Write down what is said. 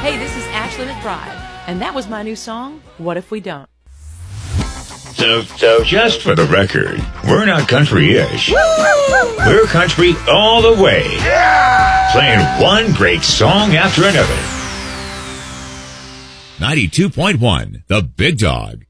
Hey, this is Ashley McBride, and that was my new song, What If We Don't? So just for the record, we're not country-ish. We're country all the way. Playing one great song after another. 92.1, The Big Dog.